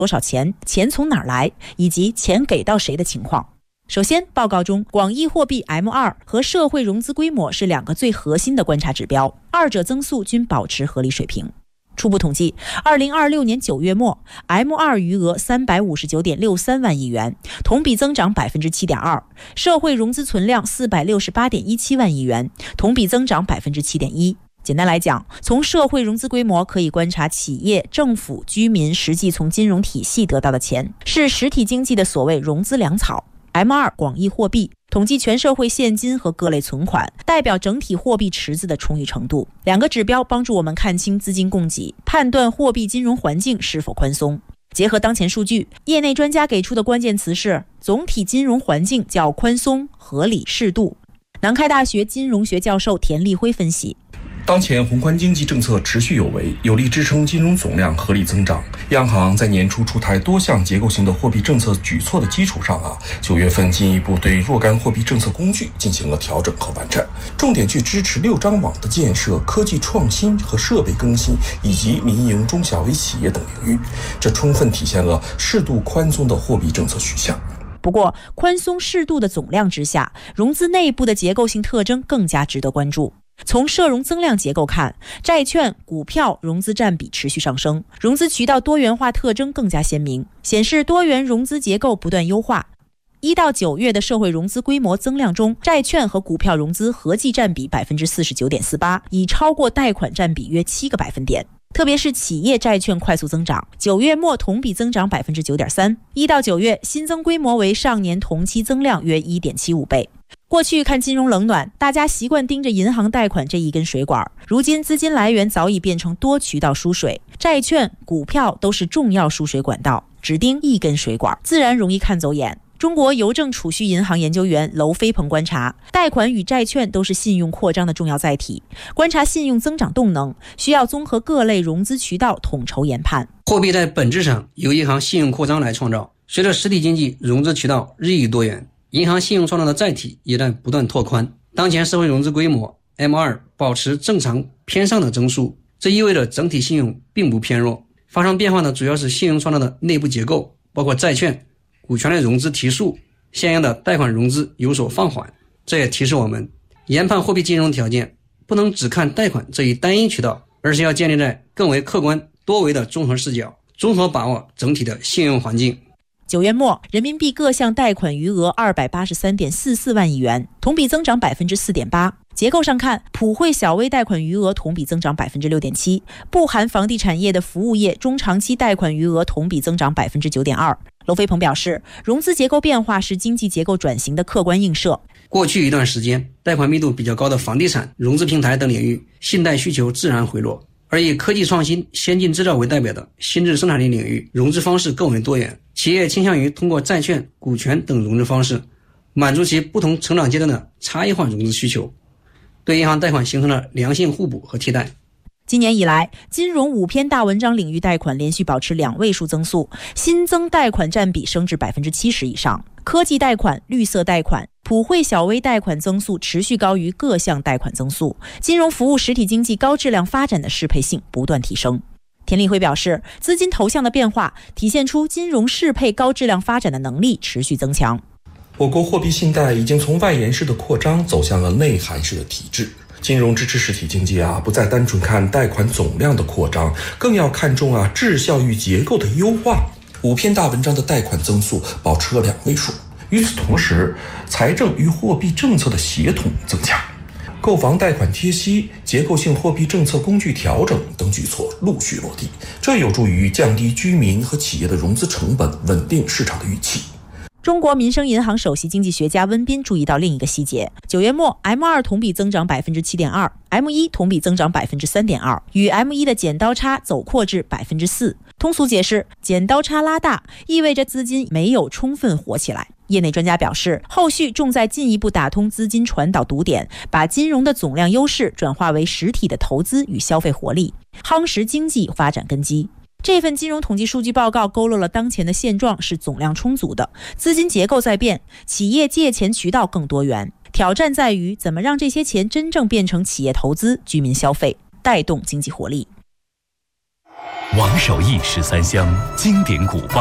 多少钱、钱从哪儿来，以及钱给到谁的情况。首先，报告中广义货币 M2 和社会融资规模是两个最核心的观察指标，二者增速均保持合理水平。初步统计，2026年9月末 ，M2 余额359.63万亿元，同比增长 7.2%； 社会融资存量468.17万亿元，同比增长 7.1%。简单来讲，从社会融资规模可以观察企业、政府、居民实际从金融体系得到的钱，是实体经济的所谓融资粮草。M2 广义货币统计全社会现金和各类存款，代表整体货币池子的充裕程度。两个指标帮助我们看清资金供给，判断货币金融环境是否宽松。结合当前数据，业内专家给出的关键词是总体金融环境较宽松、合理、适度。南开大学金融学教授田立辉分析， 当前宏观经济政策持续有为，有力支撑金融总量合理增长。央行在年初出台多项结构性的货币政策举措的基础上，9月份进一步对若干货币政策工具进行了调整和完善，重点去支持6张网的建设、科技创新和设备更新，以及民营中小微企业等领域。这充分体现了适度宽松的货币政策取向。 不过，宽松适度的总量之下，融资内部的结构性特征更加值得关注。从社融增量结构看，债券、股票融资占比持续上升，融资渠道多元化特征更加鲜明，显示多元融资结构不断优化。1到9月的社会融资规模增量中，债券和股票融资合计占比 49.48%， 已超过贷款占比约7个百分点。特别是企业债券快速增长，9月末同比增长 9.3%， 1到9月新增规模为上年同期增量约 1.75 倍。过去看金融冷暖，大家习惯盯着银行贷款这一根水管，如今资金来源早已变成多渠道输水，债券、股票都是重要输水管道，只盯一根水管，自然容易看走眼。中国邮政储蓄银行研究员娄飞鹏观察，贷款与债券都是信用扩张的重要载体，观察信用增长动能，需要综合各类融资渠道统筹研判。 货币在本质上由银行信用扩张来创造，随着实体经济融资渠道日益多元，银行信用创造的载体也在不断拓宽。当前社会融资规模 M2 保持正常偏上的增速，这意味着整体信用并不偏弱。发生变化的主要是信用创造的内部结构，包括债券、股权的融资提速，相应的贷款融资有所放缓。这也提示我们，研判货币金融条件不能只看贷款这一单一渠道，而是要建立在更为客观多维的综合视角，综合把握整体的信用环境。 9月末，人民币各项贷款余额283.44万亿元，同比增长 4.8%。结构上看，普惠小微贷款余额同比增长 6.7%， 不含房地产业的服务业中长期贷款余额同比增长 9.2%。娄飞鹏表示，融资结构变化是经济结构转型的客观映射。 过去一段时间，贷款密度比较高的房地产、融资平台等领域，信贷需求自然回落。而以科技创新、先进制造为代表的新质生产力领域，融资方式更为多元，企业倾向于通过债券、股权等融资方式，满足其不同成长阶段的差异化融资需求，对银行贷款形成了良性互补和替代。 今年以来，金融5篇大文章领域贷款连续保持2位数增速，新增贷款占比升至 70% 以上。科技贷款、绿色贷款、普惠小微贷款增速持续高于各项贷款增速，金融服务实体经济高质量发展的适配性不断提升。田立辉表示，资金投向的变化体现出金融适配高质量发展的能力持续增强。 我国货币信贷已经从外延式的扩张走向了内涵式的体制。金融支持实体经济不再单纯看贷款总量的扩张，更要看重质效与结构的优化。5篇大文章的贷款增速保持了2位数。与此同时，财政与货币政策的协同增强，购房贷款贴息、结构性货币政策工具调整等举措陆续落地，这有助于降低居民和企业的融资成本，稳定市场的预期。 中国民生银行首席经济学家温彬注意到另一个细节，9月末 M2 同比增长 7.2%， M1 同比增长 3.2%， 与 M1 的剪刀差走扩至 4%。 通俗解释，剪刀差拉大意味着资金没有充分活起来。业内专家表示，后续重在进一步打通资金传导堵点，把金融的总量优势转化为实体的投资与消费活力，夯实经济发展根基。这份金融统计数据报告勾勒了当前的现状是总量充足的，资金结构在变，企业借钱渠道更多元，挑战在于怎么让这些钱真正变成企业投资、居民消费，带动经济活力。 王守义13香经典古报。